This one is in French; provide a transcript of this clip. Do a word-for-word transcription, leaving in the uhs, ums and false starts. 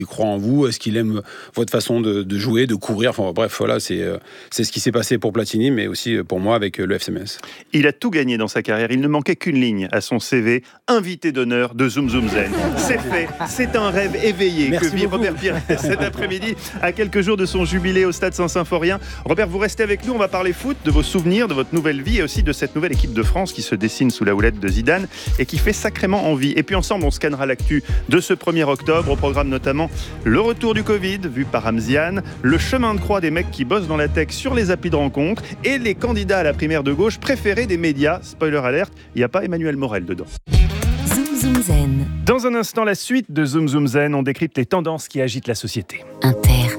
croit en vous, est-ce qu'il aime votre façon de, de jouer, de courir, enfin bref, voilà, c'est, euh, c'est ce qui s'est passé pour Platini, mais aussi pour moi avec le F C Metz. Il a tout gagné dans sa carrière, il ne manquait qu'une ligne à son C V, invité d'honneur de Zoom Zoom Zen. C'est fait, c'est un rêve éveillé. Merci que vit beaucoup. Robert Pires cet après-midi, à quelques jours de son jubilé au Stade Saint-Symphorien. Robert, vous restez avec nous, on va parler foot, de vos souvenirs, de votre nouvelle vie et aussi de cette nouvelle équipe de France qui se dessine sous la houlette de Zidane et qui fait sacrément envie. Et puis ensemble, on scannera l'actu de ce premier octobre, au programme notamment le retour du Covid, vu par Ramziane, le chemin de croix des mecs qui bossent dans la tech sur les applis de rencontre et les candidats à la primaire de gauche préférés des médias. Spoiler alerte, il n'y a pas Emmanuel Morel dedans. Zoom Zoom Zen. Dans un instant, la suite de Zoom Zoom Zen, on décrypte les tendances qui agitent la société. Inter.